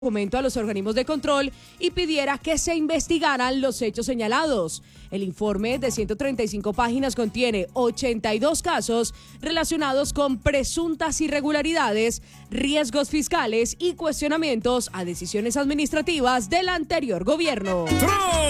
documento a los organismos de control y pidiera que se investigaran los hechos señalados. El informe de 135 páginas contiene 82 casos relacionados con presuntas irregularidades, riesgos fiscales y cuestionamientos a decisiones administrativas del anterior gobierno.